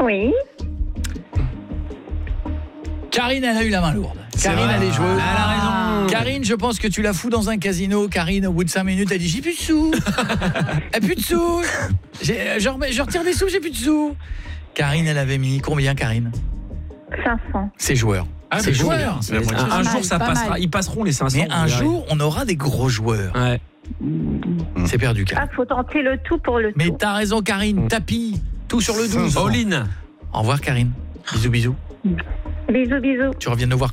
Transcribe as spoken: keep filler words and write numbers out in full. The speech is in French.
Oui. Karine, elle a eu la main lourde. C'est Karine, vrai. elle est joueuse. Elle a raison. Karine, je pense que tu la fous dans un casino. Karine, au bout de cinq minutes, elle dit j'ai plus de sous. Elle a plus de sous. J'ai, je, remets- je retire des sous, j'ai plus de sous. Karine, elle avait mis combien, Karine? cinq cents. C'est joueur. Ah, c'est mais joueur. bon, C'est un, la moitié. un Pas jour mal, ça pas passera, mal. ils passeront les cinq cents. Mais un vous verrez. jour, on aura des gros joueurs. Ouais. C'est perdu, Ah, Karine. faut tenter le tout pour le Mais tout. t'as raison, Karine. Tapis. Tout sur le douze. All in. Au revoir, Karine. Bisous, bisous. Bisous, bisous. Tu reviens nous voir